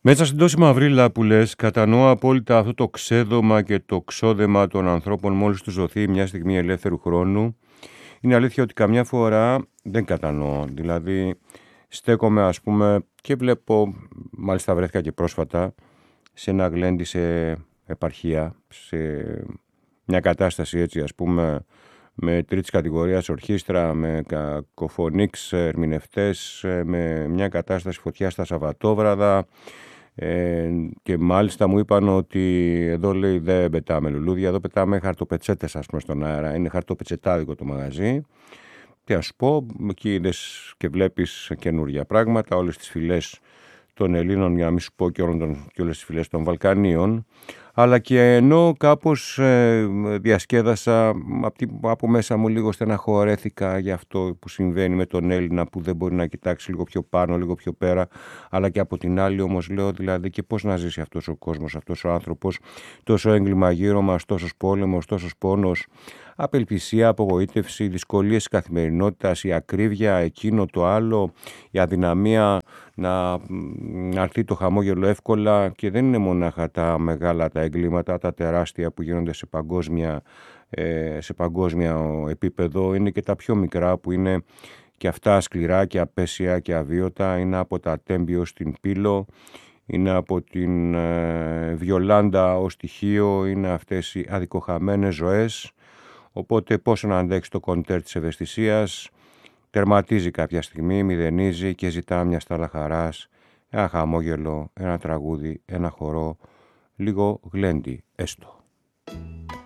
Μέσα στην τόση μαυρίλα που λες, κατανοώ απόλυτα αυτό το ξέδωμα και το ξόδεμα των ανθρώπων μόλις τους δοθεί μια στιγμή ελεύθερου χρόνου. Είναι αλήθεια ότι καμιά φορά δεν κατανοώ. Δηλαδή, στέκομαι ας πούμε και βλέπω, μάλιστα βρέθηκα και πρόσφατα, σε ένα γλέντι σε επαρχία, σε μια κατάσταση έτσι ας πούμε, με τρίτης κατηγορίας ορχήστρα, με κακοφωνίξ ερμηνευτές, με μια κατάσταση φωτιά στα Σαββατόβραδα. Και μάλιστα μου είπαν ότι εδώ λέει δεν πετάμε λουλούδια, εδώ πετάμε χαρτοπετσέτες ας πούμε στον αέρα. Είναι χαρτοπετσετάδικο το μαγαζί. Τι να σου πω, εκεί είδες και βλέπεις καινούργια πράγματα, όλες τις φυλές των Ελλήνων, για να μην σου πω και όλες τις φυλές των Βαλκανίων. Αλλά και ενώ κάπως διασκέδασα, από μέσα μου λίγο στεναχωρέθηκα για αυτό που συμβαίνει με τον Έλληνα που δεν μπορεί να κοιτάξει λίγο πιο πάνω, λίγο πιο πέρα, αλλά και από την άλλη όμως λέω δηλαδή και πώς να ζήσει αυτός ο κόσμος, αυτός ο άνθρωπος, τόσο έγκλημα γύρω μας, τόσος πόλεμος, τόσος πόνος, απελπισία, απογοήτευση, δυσκολίες της καθημερινότητας, η ακρίβεια, εκείνο το άλλο, η αδυναμία να έρθει το χαμόγελο εύκολα. Και δεν είναι μονάχα τα μεγάλα τα εγκλήματα, τα τεράστια που γίνονται σε παγκόσμια επίπεδο, είναι και τα πιο μικρά που είναι και αυτά σκληρά και απέσια και αβίωτα. Είναι από τα Τέμπη ως την Πύλο, είναι από την Βιολάντα ως Στοιχείο, είναι αυτές οι αδικοχαμένες ζωές. Οπότε πόσο να αντέξει το κοντέρ της ευαισθησίας, τερματίζει κάποια στιγμή, μηδενίζει και ζητά μια στάλα χαράς, ένα χαμόγελο, ένα τραγούδι, ένα χορό, λίγο γλέντι έστω.